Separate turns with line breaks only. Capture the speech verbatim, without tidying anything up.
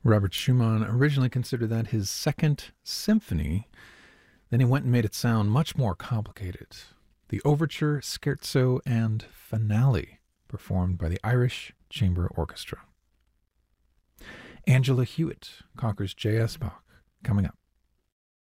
Robert Schumann originally considered that his second symphony. Then he went and made it sound much more complicated. The Overture, Scherzo, and Finale, performed by the Irish Chamber Orchestra. Angela Hewitt conquers J S. Bach, coming up.